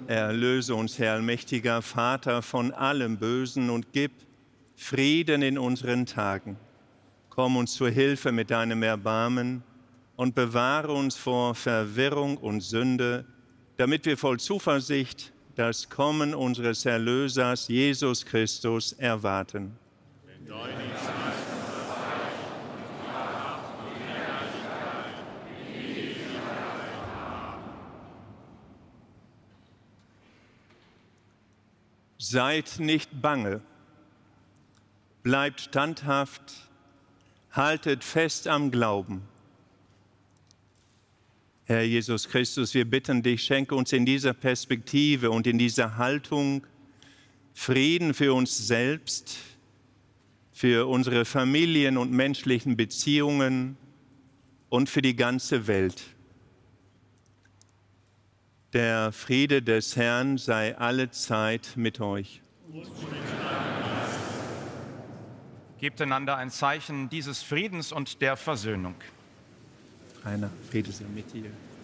Erlöse uns, Herr allmächtiger Vater, von allem Bösen und gib Frieden in unseren Tagen. Komm uns zur Hilfe mit deinem Erbarmen und bewahre uns vor Verwirrung und Sünde, damit wir voll Zuversicht das Kommen unseres Erlösers, Jesus Christus, erwarten. Seid nicht bange, bleibt standhaft, haltet fest am Glauben. Herr Jesus Christus, wir bitten dich, schenke uns in dieser Perspektive und in dieser Haltung Frieden für uns selbst, für unsere Familien und menschlichen Beziehungen und für die ganze Welt. Der Friede des Herrn sei allezeit mit euch. Gebt einander ein Zeichen dieses Friedens und der Versöhnung. Rainer, Friede sei mit dir.